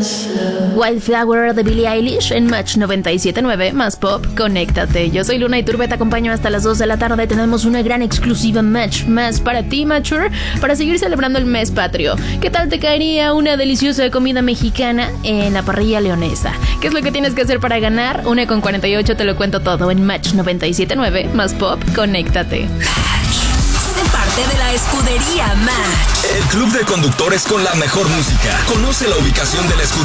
Wildflower de Billie Eilish en Match 97.9 más Pop, conéctate. Yo soy Luna Iturbe, te acompaño hasta las 2 de la tarde. Tenemos una gran exclusiva Match más para ti, Mature, para seguir celebrando el mes patrio. ¿Qué tal te caería una deliciosa comida mexicana en la parrilla leonesa? ¿Qué es lo que tienes que hacer para ganar? 1:48 te lo cuento todo en Match 97.9 más Pop, conéctate. Sé parte de la escudería Match, el club de conductores con la mejor música. Conoce la ubicación de la escudería